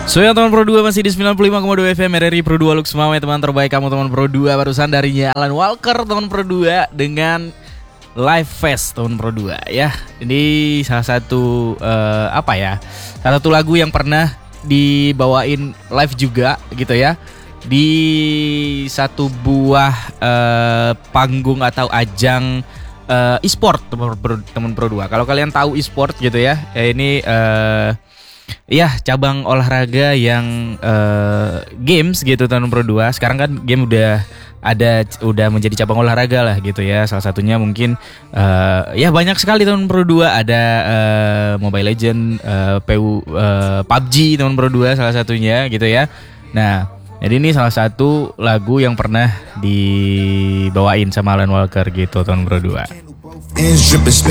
So ya teman Pro 2 masih di 95,2 FM RRI Pro 2 Lux Mawai, teman terbaik kamu teman Pro 2. Barusan darinya Alan Walker teman Pro 2 dengan Live Fest teman Pro 2 ya. Ini salah satu salah satu lagu yang pernah dibawain live juga gitu ya, di satu buah panggung atau ajang e-sport teman Pro 2. Kalau kalian tahu e-sport gitu ya, ini cabang olahraga yang games gitu teman Pro 2. Sekarang kan game udah menjadi cabang olahraga lah gitu ya. Salah satunya mungkin banyak sekali teman Pro 2. Ada Mobile Legend, PUBG teman Pro 2 salah satunya gitu ya. Nah, jadi ini salah satu lagu yang pernah dibawain sama Alan Walker gitu teman Pro 2.